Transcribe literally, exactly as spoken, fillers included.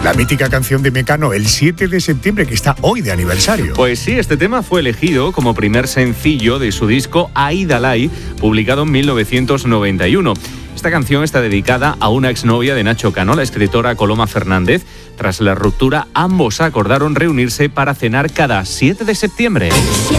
La mítica canción de Mecano, El siete de septiembre, que está hoy de aniversario. Pues sí, este tema fue elegido como primer sencillo de su disco Aídalai, publicado en mil novecientos noventa y uno. Esta canción está dedicada a una exnovia de Nacho Cano, la escritora Coloma Fernández. Tras la ruptura, ambos acordaron reunirse para cenar cada siete de septiembre.